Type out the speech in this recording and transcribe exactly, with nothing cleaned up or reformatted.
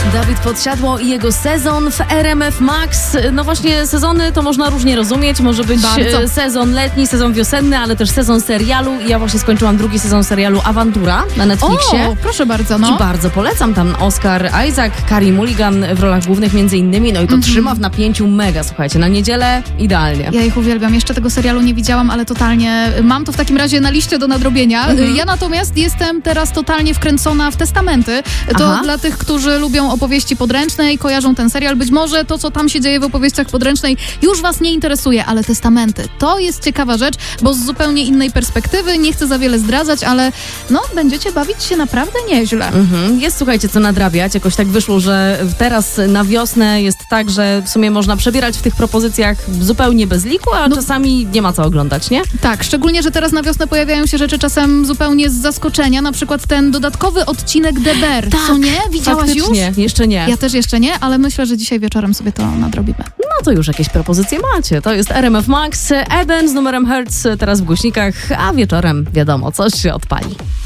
Dawid Podsiadło i jego sezon w R M F Max. No właśnie, sezony to można różnie rozumieć. Może być Bardzo. sezon letni, sezon wiosenny, ale też sezon serialu. I ja właśnie skończyłam drugi sezon serialu Awantura na Netflixie. O, proszę bardzo, no. I bardzo polecam. Tam Oscar Isaac, Carey Mulligan w rolach głównych między innymi. No i to Mhm. trzyma w napięciu mega, słuchajcie. Na niedzielę idealnie. Ja ich uwielbiam. Jeszcze tego serialu nie widziałam, ale totalnie mam to w takim razie na liście do nadrobienia. Mhm. Ja natomiast jestem teraz totalnie wkręcona w Testamenty. To Aha. dla tych, którzy lubią opowieści podręczne i kojarzą ten serial. Być może to, co tam się dzieje w opowieściach podręcznej, już was nie interesuje, ale Testamenty to jest ciekawa rzecz, bo z zupełnie innej perspektywy. Nie chcę za wiele zdradzać, ale no, będziecie bawić się naprawdę nieźle. Mhm. Jest, słuchajcie, co nadrabiać. Jakoś tak wyszło, że teraz na wiosnę jest tak, że w sumie można przebierać w tych propozycjach zupełnie bez liku, a No. czasami nie ma co oglądać, nie? Tak, szczególnie, że teraz na wiosnę pojawiają się rzeczy czasem zupełnie z zaskoczenia, na przykład ten dodatkowy odcinek D B R. Tak, Co nie? Widziałaś już? Faktycznie, jeszcze nie. Ja też jeszcze nie, ale myślę, że dzisiaj wieczorem sobie to nadrobimy. No to już jakieś propozycje macie. To jest R M F Max, Eben z numerem Hertz teraz w głośnikach, a wieczorem wiadomo, coś się odpali.